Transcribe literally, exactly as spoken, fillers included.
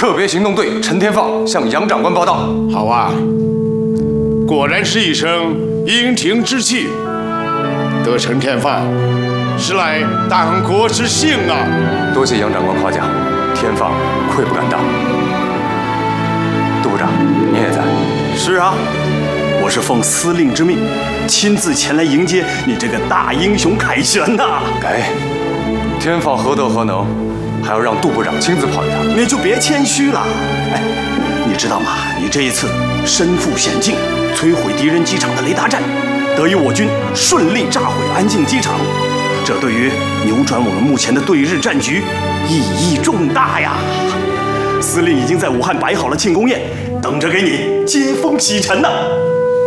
特别行动队陈天放向杨长官报道。 好啊，果然是一声英挺之气。得陈天放，实乃党国之幸啊！ 多谢杨长官夸奖，天放愧不敢当。杜部长，你也在？ 是啊，我是奉司令之命，亲自前来迎接你这个大英雄凯旋呐！ 给，天放何德何能，还要让杜部长亲自跑一趟？ 你就别谦虚了。哎，你知道吗？你这一次身负险境，摧毁敌人机场的雷达站，得以我军顺利炸毁安庆机场，这对于扭转我们目前的对日战局意义重大呀！司令已经在武汉摆好了庆功宴，等着给你接风洗尘呢。